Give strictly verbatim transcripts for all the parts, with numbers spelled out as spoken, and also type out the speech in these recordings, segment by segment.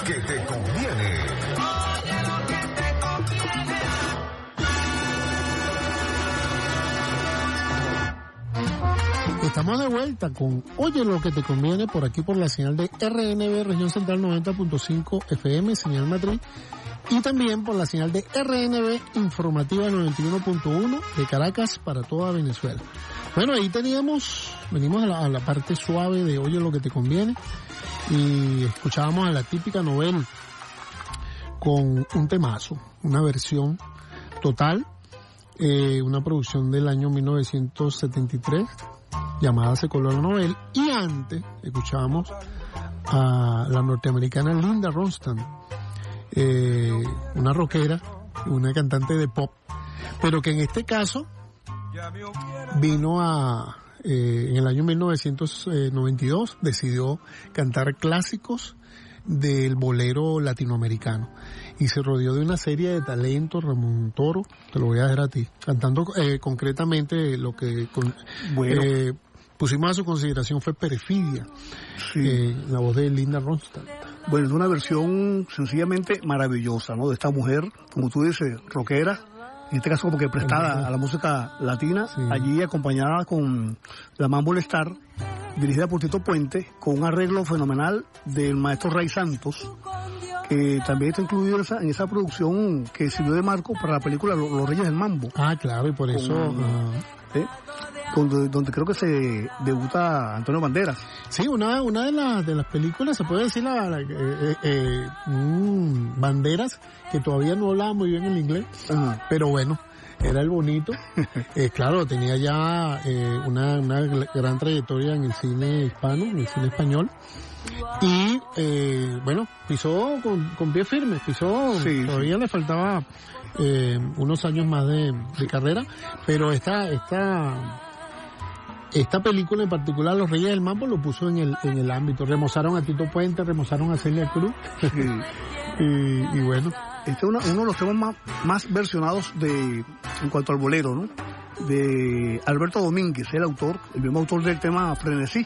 que te conviene. Estamos de vuelta con Oye lo que te conviene por aquí por la señal de R N B Región Central noventa punto cinco F M, señal Madrid, y también por la señal de R N B Informativa noventa y uno punto uno de Caracas para toda Venezuela. Bueno, ahí teníamos, venimos a la, a la parte suave de Oye lo que te conviene y escuchábamos a la típica novela con un temazo, una versión total, eh, una producción del año mil novecientos setenta y tres llamada Se coló la novela, y antes escuchábamos a la norteamericana Linda Ronstadt, eh, una rockera, una cantante de pop, pero que en este caso vino a, eh, en el año mil novecientos noventa y dos, decidió cantar clásicos del bolero latinoamericano y se rodeó de una serie de talentos. Ramón Toro, te lo voy a dejar a ti, cantando eh, concretamente lo que con, bueno. eh, pusimos a su consideración fue Perfidia, sí. eh, la voz de Linda Ronstadt. Bueno, es una versión sencillamente maravillosa, ¿no? De esta mujer, como tú dices, rockera, en este caso como que prestada a la música latina, sí. Allí acompañada con la Mambo All Star, dirigida por Tito Puente, con un arreglo fenomenal del maestro Ray Santos, que también está incluido en esa, en esa producción que sirvió de marco para la película Los Reyes del Mambo. Ah, claro, y por eso... Con, uh, ¿eh? Donde, donde creo que se debuta Antonio Banderas. Sí, una una de las de las películas, se puede decir, la, la eh, eh, mm, Banderas, que todavía no hablaba muy bien el inglés, uh-huh. Pero bueno, era el bonito. eh, claro, tenía ya eh, una, una gran trayectoria en el cine hispano, en el cine español. Y, eh, bueno, pisó con, con pie firme, pisó, sí, todavía sí. Le faltaba eh, unos años más de, de carrera, pero esta, esta, esta película en particular, Los Reyes del Mambo, lo puso en el, en el ámbito. Remozaron a Tito Puente, remozaron a Celia Cruz, sí. y, y bueno. Este es uno, uno de los temas más, más versionados de, en cuanto al bolero, ¿no? De Alberto Domínguez, el autor, el mismo autor del tema Frenesí.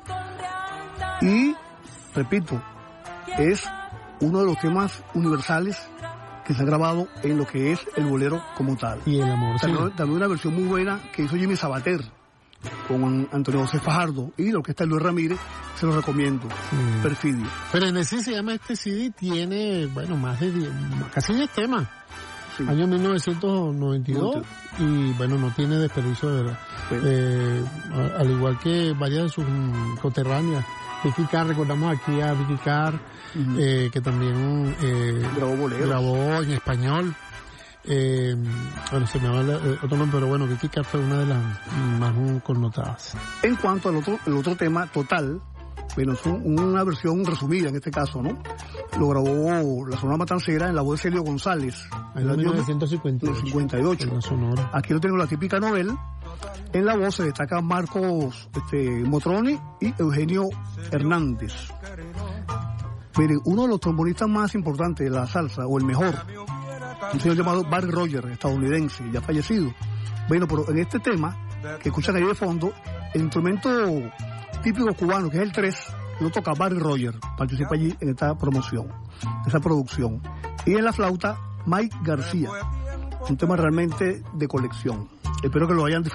Y, repito, es uno de los temas universales que se ha grabado en lo que es el bolero como tal. Y el amor, también, sí. También una versión muy buena que hizo Jimmy Sabater con Antonio José Fajardo y lo que está Luis Ramírez, se lo recomiendo. Sí. Perfidia. Pero en ese se llama este C D, tiene, bueno, más de diez, casi diez temas. Sí. Año mil novecientos noventa y dos, y bueno, no tiene desperdicio de verdad. Sí. Eh, al igual que varias de sus coterráneas. Vicky Carr, recordamos aquí a Vicky Carr, uh-huh. eh, que también eh, grabó boleros. Grabó en español. Eh, bueno, se me va el otro nombre, pero bueno, Vicky Carr fue una de las más connotadas. En cuanto al otro, el otro tema, Total, bueno, es un, una versión resumida en este caso, ¿no? Lo grabó la Sonora Matancera en la voz de Celio González. En el año mil novecientos cincuenta y ocho. La Sonora. Aquí lo tengo la típica novela. En la voz se destacan Marcos este, Motroni y Eugenio Hernández. Mire, uno de los trombonistas más importantes de la salsa, o el mejor, un señor llamado Barry Rogers, estadounidense, ya fallecido. Bueno, pero en este tema, que escuchan ahí de fondo, el instrumento típico cubano, que es el tres, lo toca Barry Rogers, participa allí en esta promoción, en esta producción. Y en la flauta, Mike García, un tema realmente de colección. Espero que lo hayan disfrutado.